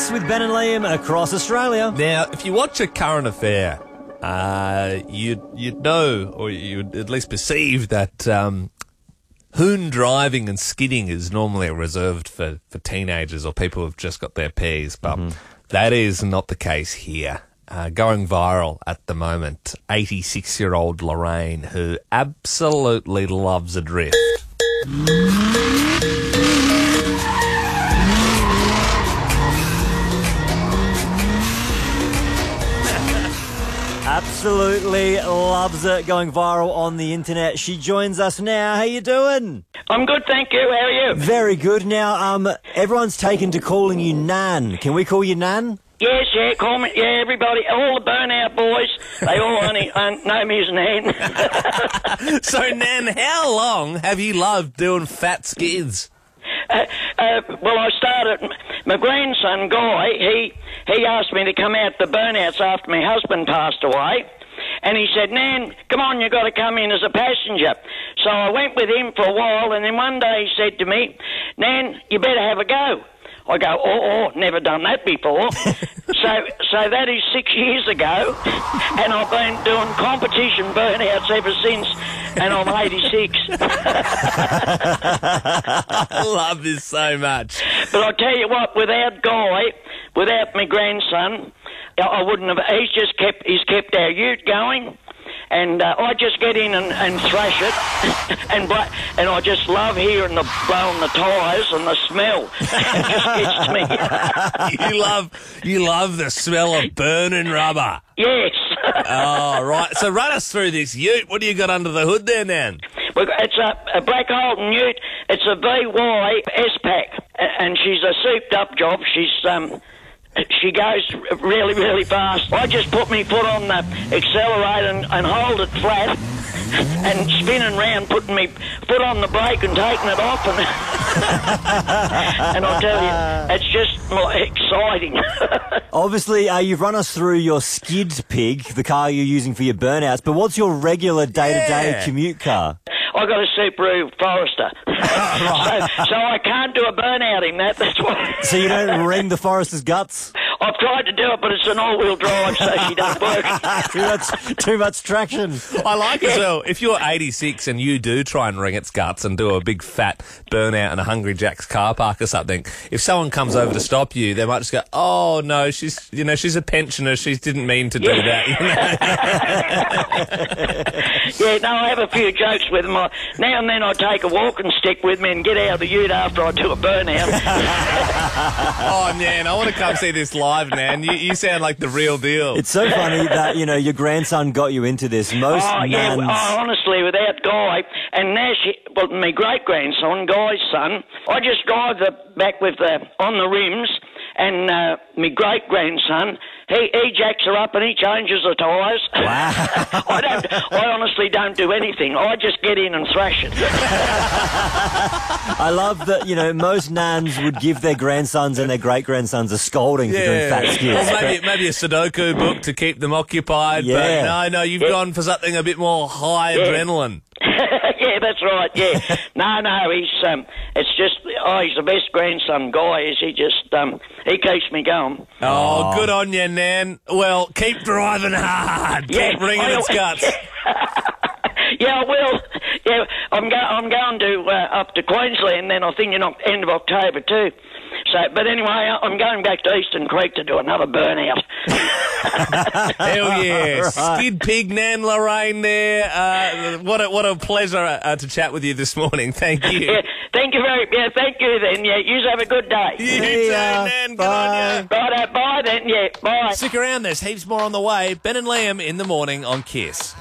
Kiss with Ben and Liam across Australia. Now, if you watch a current affair, you'd know, or you'd at least perceive that hoon driving and skidding is normally reserved for teenagers or people who've just got their Ps, but that is not the case here. Going viral at the moment, 86-year-old Lorraine, who absolutely loves a drift. Absolutely loves it, going viral on the internet. She joins us now. How you doing? I'm good, thank you. How are you? Very good. Now, everyone's taken to calling you Nan. Can we call you Nan? Yes, yeah, call me. Yeah, everybody, all the burnout boys, they all only know me as Nan. So, Nan, how long have you loved doing fat skids? Well, I started. My grandson Guy, he asked me to come out to burnouts after my husband passed away, and he said, "Nan, come on, you got to come in as a passenger." So I went with him for a while, and then one day he said to me, "Nan, you better have a go." I go, oh, never done that before. So that is 6 years ago, and I've been doing competition burnouts ever since, and I'm 86. I love this so much. But I'll tell you what, without Guy, without my grandson, I wouldn't have. He's kept our ute going. And I just get in and thrash it, and I just love hearing the blowing the tyres and the smell. It just gets to me. You love the smell of burning rubber. Yes. Oh, right. So run us through this ute. What do you got under the hood there, Nan? Well, it's a Black Holden ute. It's a VY S-Pack, and she's a souped-up job. She goes really, really fast. I just put my foot on the accelerator and hold it flat and spinning round, putting my foot on the brake and taking it off. And I'll tell you, it's just exciting. Obviously, you've run us through your skid pig, the car you're using for your burnouts, but what's your regular day-to-day commute car? I got a Subaru Forester. So I can't do a burnout in that, that's why. So you don't wring the Forester's guts? I've tried to do it, but it's an all-wheel drive, so she don't work. Too much traction. I like as well, if you're 86 and you do try and wring its guts and do a big fat burnout in a Hungry Jack's car park or something, if someone comes over to stop you, they might just go, "Oh no, she's a pensioner, she didn't mean to do that." Yeah, no, I have a few jokes with them. Now and then I take a walking stick with me and get out of the ute after I do a burnout. Oh, man, I want to come see this live, man. You sound like the real deal. It's so funny that, your grandson got you into this. Most yeah, nans... honestly, without Guy, and now my great-grandson, Guy's son, I just drive back with on the rims, and my great-grandson, he jacks her up and he changes the tyres. Wow. I honestly don't do anything. I just get in and thrash it. I love that, most nans would give their grandsons and their great-grandsons a scolding for doing fat skids. Or maybe a Sudoku book to keep them occupied. Yeah. But no, you've gone for something a bit more high adrenaline. Yeah, that's right, yeah. No, it's just, he's the best grandson, Guy is. He just, he keeps me going. Oh, good on you, Nan. Well, keep driving hard. Keep wringing its guts. Yeah, I will. Yeah, I'm going to up to Queensland then, I think, end of October too. So, but anyway, I'm going back to Eastern Creek to do another burnout. Hell yeah. Right. Skid pig Nan Lorraine there. What a pleasure to chat with you this morning. Thank you. Yeah, thank you thank you then. Yeah, you have a good day. You too, Nan. Good on you. Bye then. Yeah, bye. Stick around, there's heaps more on the way. Ben and Liam in the morning on Kiss.